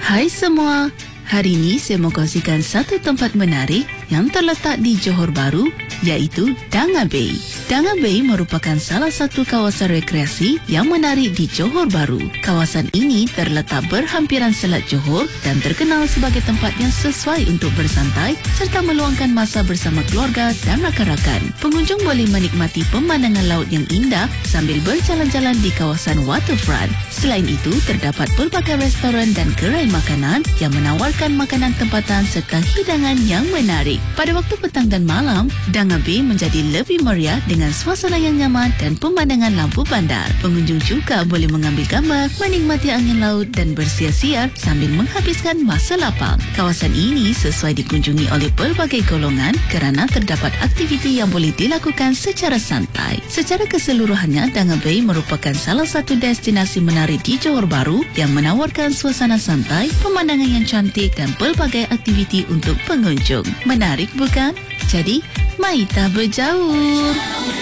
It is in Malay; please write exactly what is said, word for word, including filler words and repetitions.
Hai semua, hari ini saya mau kongsikan satu tempat menarik yang terletak di Johor Bahru, iaitu Danga Bay. Danga Bay merupakan salah satu kawasan rekreasi yang menarik di Johor Bahru. Kawasan ini terletak berhampiran Selat Johor dan terkenal sebagai tempat yang sesuai untuk bersantai serta meluangkan masa bersama keluarga dan rakan-rakan. Pengunjung boleh menikmati pemandangan laut yang indah sambil berjalan-jalan di kawasan waterfront. Selain itu, terdapat pelbagai restoran dan gerai makanan yang menawarkan makanan tempatan serta hidangan yang menarik. Pada waktu petang dan malam, Danga Bay menjadi lebih meriah dengan suasana yang nyaman dan pemandangan lampu bandar. Pengunjung juga boleh mengambil gambar, menikmati angin laut dan bersiar-siar sambil menghabiskan masa lapang. Kawasan ini sesuai dikunjungi oleh pelbagai golongan kerana terdapat aktiviti yang boleh dilakukan secara santai. Secara keseluruhannya, Danga Bay merupakan salah satu destinasi menarik di Johor Bahru yang menawarkan suasana santai, pemandangan yang cantik dan pelbagai aktiviti untuk pengunjung. Menarik bukan? Jadi, mari kita berjauh.